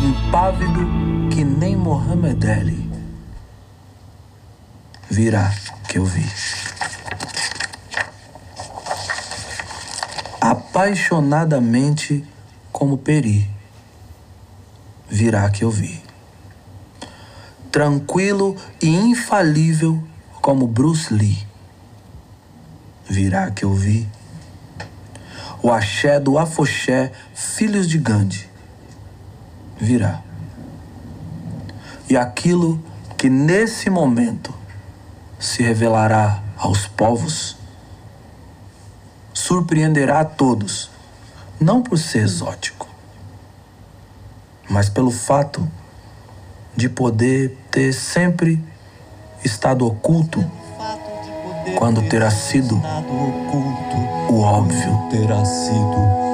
impávido que nem Mohamed Ali. Virá que eu vi. Apaixonadamente como Peri. Virá que eu vi. Tranquilo e infalível como Bruce Lee. Virá que eu vi. O axé do afoxé, filhos de Gandhi. Virá. E aquilo que nesse momento se revelará aos povos, surpreenderá a todos, não por ser exótico, mas pelo fato de poder ter sempre estado oculto quando terá sido o óbvio.